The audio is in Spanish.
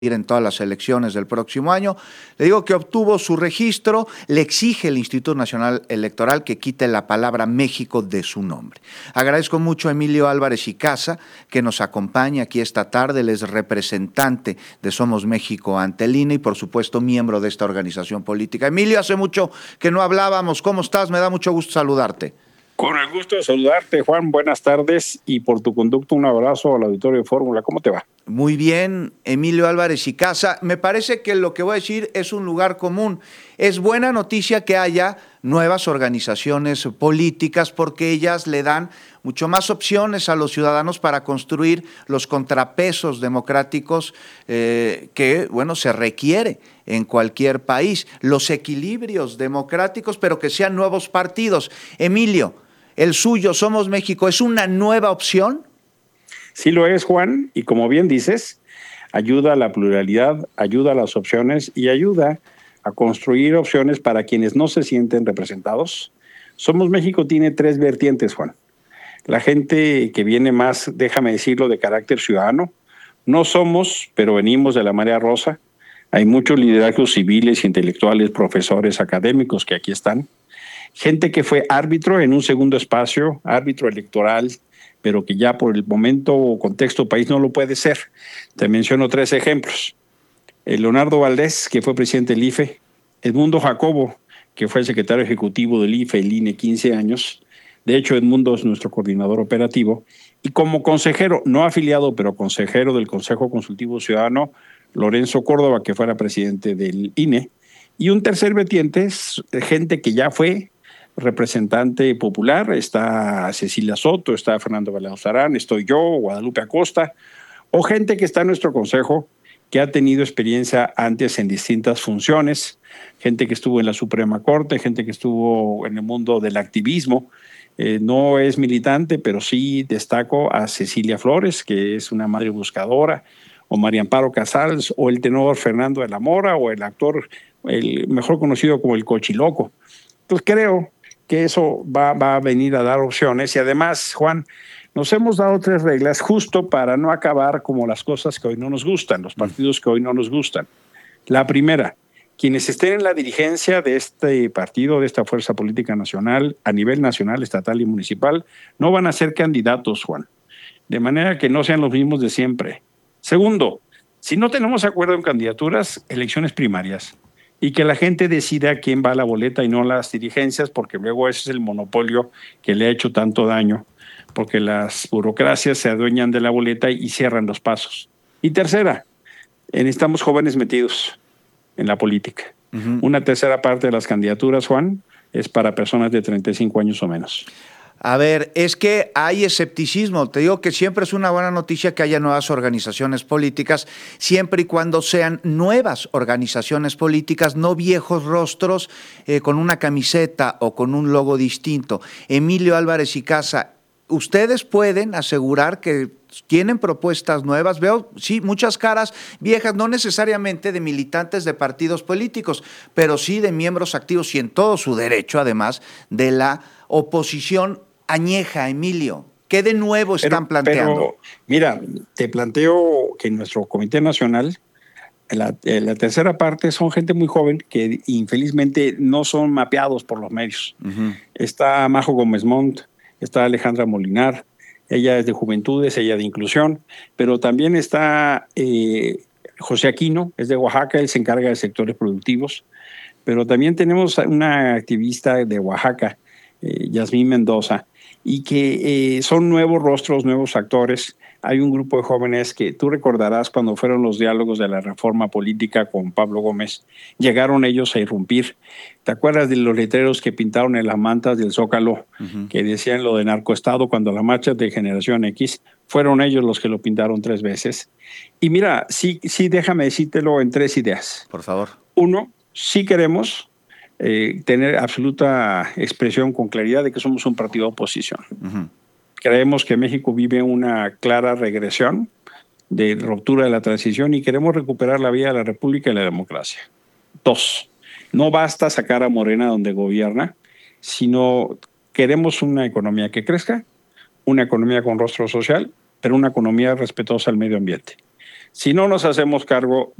en todas las elecciones del próximo año. Le digo que obtuvo su registro, le exige el Instituto Nacional Electoral que quite la palabra México de su nombre. Agradezco mucho a Emilio Álvarez y Casa que nos acompaña aquí esta tarde. Él es representante de Somos México ante el INE y por supuesto miembro de esta organización política. Emilio, hace mucho que no hablábamos. ¿Cómo estás? Me da mucho gusto saludarte. Con el gusto de saludarte, Juan. Buenas tardes y por tu conducto un abrazo al auditorio de Fórmula. ¿Cómo te va? Muy bien, Emilio Álvarez y Casa. Me parece que lo que voy a decir es un lugar común. Es buena noticia que haya nuevas organizaciones políticas porque ellas le dan mucho más opciones a los ciudadanos para construir los contrapesos democráticos que, bueno, se requiere en cualquier país. Los equilibrios democráticos, pero que sean nuevos partidos. Emilio, el suyo, Somos México, ¿es una nueva opción? Sí lo es, Juan, y como bien dices, ayuda a la pluralidad, ayuda a las opciones y ayuda a construir opciones para quienes no se sienten representados. Somos México tiene tres vertientes, Juan. La gente que viene más, déjame decirlo, de carácter ciudadano. No somos, pero venimos de la marea rosa. Hay muchos liderazgos civiles, intelectuales, profesores, académicos que aquí están. Gente que fue árbitro en un segundo espacio, árbitro electoral, pero que ya por el momento o contexto país no lo puede ser. Te menciono tres ejemplos. Leonardo Valdés, que fue presidente del IFE, Edmundo Jacobo, que fue el secretario ejecutivo del IFE, el INE, 15 años. De hecho, Edmundo es nuestro coordinador operativo. Y como consejero, no afiliado, pero consejero del Consejo Consultivo Ciudadano, Lorenzo Córdoba, que fuera presidente del INE. Y un tercer vertiente es gente que ya fue representante popular, está Cecilia Soto, está Fernando Balauzarán, estoy yo, Guadalupe Acosta, o gente que está en nuestro consejo, que ha tenido experiencia antes en distintas funciones, gente que estuvo en la Suprema Corte, gente que estuvo en el mundo del activismo. No es militante, pero sí destaco a Cecilia Flores, que es una madre buscadora, o María Amparo Casals, o el tenor Fernando de la Mora, o el actor, el mejor conocido como el Cochiloco. Entonces creo que eso va a venir a dar opciones y además, Juan, nos hemos dado tres reglas justo para no acabar como las cosas que hoy no nos gustan, los partidos que hoy no nos gustan. La primera, quienes estén en la dirigencia de este partido, de esta fuerza política nacional, a nivel nacional, estatal y municipal, no van a ser candidatos, Juan, de manera que no sean los mismos de siempre. Segundo, si no tenemos acuerdo en candidaturas, elecciones primarias. Y que la gente decida quién va a la boleta y no las dirigencias, porque luego ese es el monopolio que le ha hecho tanto daño, porque las burocracias se adueñan de la boleta y cierran los pasos. Y tercera, necesitamos jóvenes metidos en la política. Una tercera parte de las candidaturas, Juan, es para personas de 35 años o menos. A ver, es que hay escepticismo. Te digo que siempre es una buena noticia que haya nuevas organizaciones políticas, siempre y cuando sean nuevas organizaciones políticas, no viejos rostros con una camiseta o con un logo distinto. Emilio Álvarez y Casa, ¿ustedes pueden asegurar que tienen propuestas nuevas? Veo, sí, muchas caras viejas, no necesariamente de militantes de partidos políticos, pero sí de miembros activos y en todo su derecho, además, de la oposición añeja. Emilio, ¿qué de nuevo están planteando? Pero, mira, te planteo que en nuestro Comité Nacional, la tercera parte son gente muy joven que infelizmente no son mapeados por los medios. Está Majo Gómez Montt, está Alejandra Molinar, ella es de Juventudes, ella de Inclusión, pero también está José Aquino, es de Oaxaca, él se encarga de sectores productivos, pero también tenemos una activista de Oaxaca, Yasmín Mendoza, y que son nuevos rostros, nuevos actores. Hay un grupo de jóvenes que tú recordarás cuando fueron los diálogos de la reforma política con Pablo Gómez, llegaron ellos a irrumpir. ¿Te acuerdas de los letreros que pintaron en las mantas del Zócalo que decían lo de narcoestado cuando la marcha de Generación X? Fueron ellos los que lo pintaron 3 veces. Y mira, sí, déjame decírtelo en 3 ideas. Por favor. Uno, sí queremos tener absoluta expresión con claridad de que somos un partido de oposición. Creemos que México vive una clara regresión de ruptura de la transición y queremos recuperar la vía de la República y la democracia. 2, no basta sacar a Morena donde gobierna, sino queremos una economía que crezca, una economía con rostro social, pero una economía respetuosa al medio ambiente. Si no nos hacemos cargo